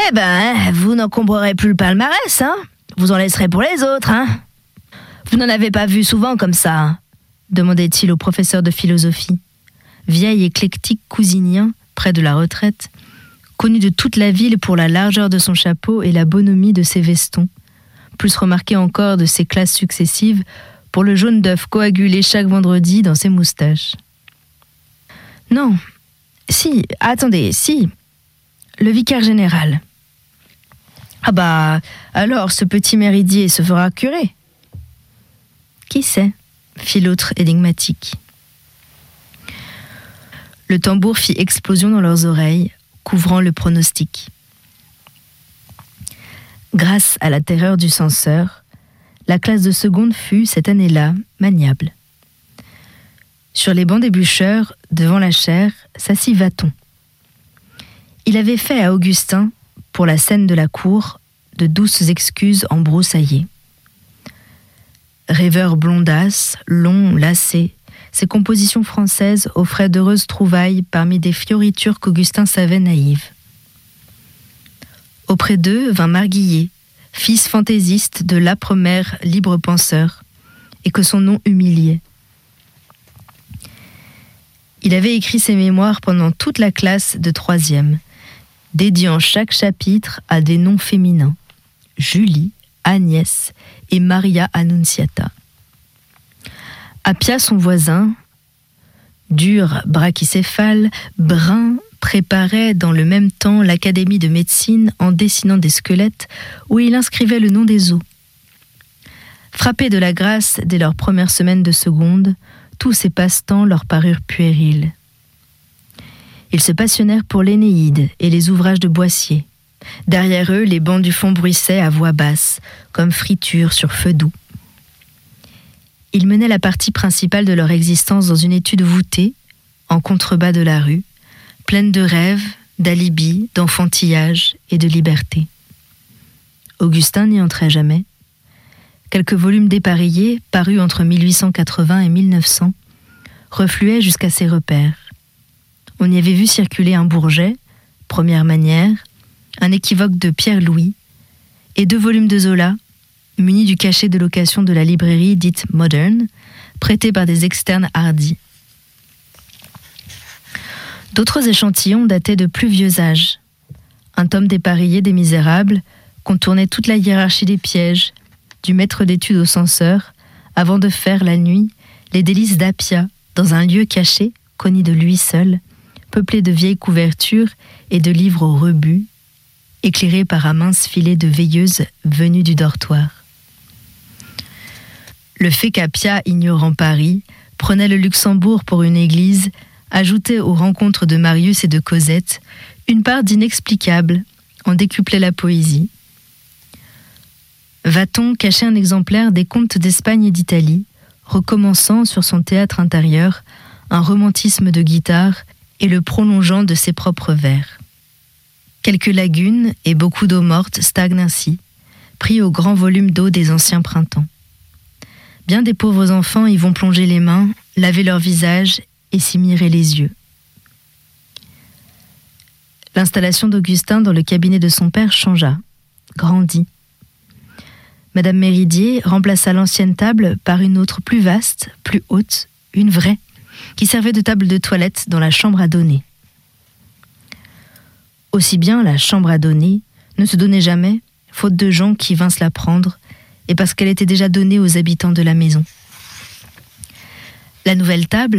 Eh ben, vous n'encombrerez plus le palmarès, hein. Vous en laisserez pour les autres, hein. Vous n'en avez pas vu souvent comme ça, hein, demandait-il au professeur de philosophie, vieil éclectique cousinien, près de la retraite, connu de toute la ville pour la largeur de son chapeau et la bonhomie de ses vestons, plus remarqué encore de ses classes successives pour le jaune d'œuf coagulé chaque vendredi dans ses moustaches. Non, si, attendez, si, le vicaire général. Ah bah, alors ce petit Méridier se fera curer. Qui sait, fit l'autre énigmatique. Le tambour fit explosion dans leurs oreilles, couvrant le pronostic. Grâce à la terreur du censeur, la classe de seconde fut, cette année-là, maniable. Sur les bancs des bûcheurs, devant la chaire, s'assit Vaton. Il avait fait à Augustin, pour la scène de la cour, de douces excuses embroussaillées. Rêveur blondasse, long, lassé, ses compositions françaises offraient d'heureuses trouvailles parmi des fioritures qu'Augustin savait naïves. Auprès d'eux vint Marguillet, fils fantaisiste de l'âpre mère libre penseur, et que son nom humiliait. Il avait écrit ses mémoires pendant toute la classe de troisième, dédiant chaque chapitre à des noms féminins, Julie, Agnès et Maria Annunziata. Appia, son voisin, dur, brachycéphale, brun, préparait dans le même temps l'académie de médecine en dessinant des squelettes où il inscrivait le nom des os. Frappés de la grâce dès leur première semaine de seconde, tous ces passe-temps leur parurent puérils. Ils se passionnèrent pour l'Énéide et les ouvrages de Boissier. Derrière eux, les bancs du fond bruissaient à voix basse, comme friture sur feu doux. Ils menaient la partie principale de leur existence dans une étude voûtée, en contrebas de la rue, pleine de rêves, d'alibis, d'enfantillage et de liberté. Augustin n'y entrait jamais. Quelques volumes dépareillés, parus entre 1880 et 1900, refluaient jusqu'à ses repères. On y avait vu circuler un Bourget, Première manière, un équivoque de Pierre-Louis, et 2 volumes de Zola, munis du cachet de location de la librairie dite moderne, prêtés par des externes hardis. D'autres échantillons dataient de plus vieux âges. Un tome dépareillé des Misérables contournait toute la hiérarchie des pièges, du maître d'études au censeur, avant de faire la nuit les délices d'Appia, dans un lieu caché, connu de lui seul, peuplé de vieilles couvertures et de livres au rebut, éclairé par un mince filet de veilleuses venues du dortoir. Le fait qu'Appia, ignorant Paris, prenait le Luxembourg pour une église, ajoutait aux rencontres de Marius et de Cosette une part d'inexplicable, en décuplait la poésie. Vaton cachait un exemplaire des contes d'Espagne et d'Italie, recommençant sur son théâtre intérieur un romantisme de guitare et le prolongeant de ses propres vers. Quelques lagunes et beaucoup d'eau morte stagnent ainsi, pris au grand volume d'eau des anciens printemps. Bien des pauvres enfants y vont plonger les mains, laver leur visage et s'y mirer les yeux. L'installation d'Augustin dans le cabinet de son père changea, grandit. Madame Méridier remplaça l'ancienne table par une autre plus vaste, plus haute, une vraie, qui servait de table de toilette dans la chambre à donner. Aussi bien la chambre à donner ne se donnait jamais, faute de gens qui vinssent la prendre, et parce qu'elle était déjà donnée aux habitants de la maison. La nouvelle table,